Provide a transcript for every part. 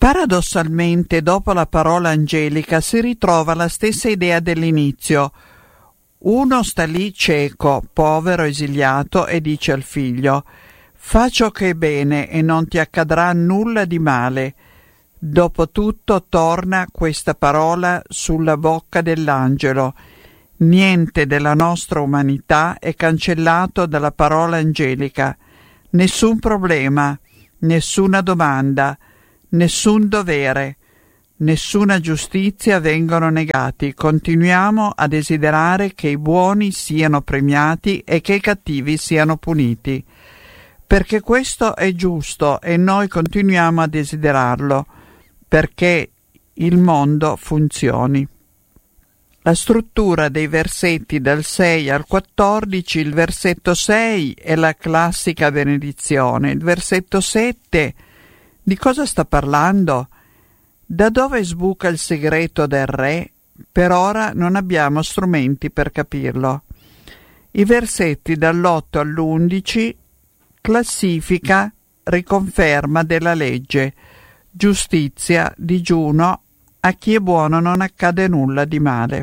Paradossalmente, dopo la parola angelica si ritrova la stessa idea dell'inizio. Uno sta lì cieco, povero, esiliato, e dice al figlio: «Fa ciò che è bene e non ti accadrà nulla di male». Dopotutto torna questa parola sulla bocca dell'angelo. Niente della nostra umanità è cancellato dalla parola angelica. Nessun problema, nessuna domanda, nessun dovere, nessuna giustizia vengono negati. Continuiamo a desiderare che i buoni siano premiati e che i cattivi siano puniti, perché questo è giusto e noi continuiamo a desiderarlo, perché il mondo funzioni. La struttura dei versetti dal 6 al 14, il versetto 6 è la classica benedizione, il versetto 7 di cosa sta parlando? Da dove sbuca il segreto del re? Per ora non abbiamo strumenti per capirlo. I versetti dall'8 all'11, classifica, riconferma della legge, giustizia, digiuno, a chi è buono non accade nulla di male.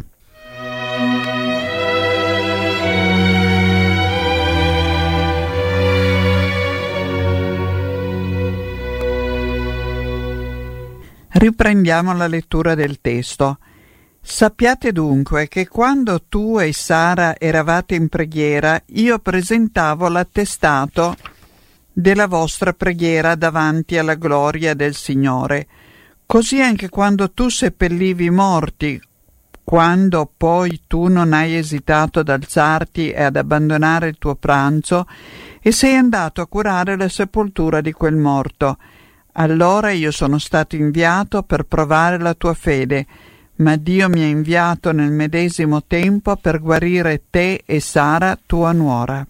Riprendiamo la lettura del testo. Sappiate dunque che quando tu e Sara eravate in preghiera, io presentavo l'attestato della vostra preghiera davanti alla gloria del Signore. Così anche quando tu seppellivi i morti, quando poi tu non hai esitato ad alzarti e ad abbandonare il tuo pranzo e sei andato a curare la sepoltura di quel morto, allora io sono stato inviato per provare la tua fede, ma Dio mi ha inviato nel medesimo tempo per guarire te e Sara, tua nuora.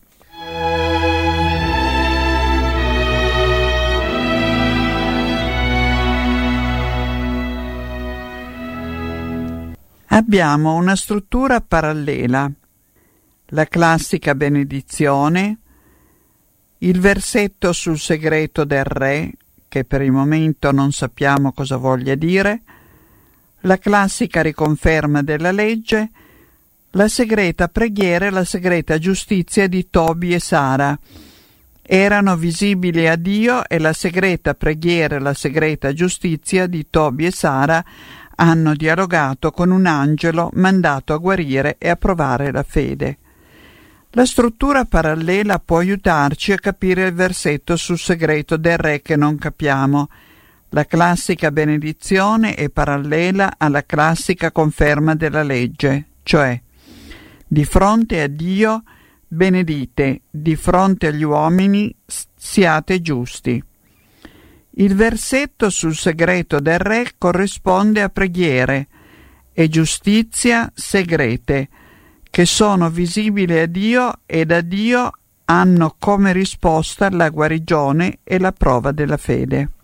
Abbiamo una struttura parallela, la classica benedizione, il versetto sul segreto del re, che per il momento non sappiamo cosa voglia dire, la classica riconferma della legge, la segreta preghiera e la segreta giustizia di Tobi e Sara. Erano visibili a Dio e la segreta preghiera e la segreta giustizia di Tobi e Sara hanno dialogato con un angelo mandato a guarire e a provare la fede. La struttura parallela può aiutarci a capire il versetto sul segreto del re che non capiamo. La classica benedizione è parallela alla classica conferma della legge, cioè di fronte a Dio benedite, di fronte agli uomini siate giusti. Il versetto sul segreto del re corrisponde a preghiere e giustizia segrete, che sono visibili a Dio e da Dio hanno come risposta la guarigione e la prova della fede.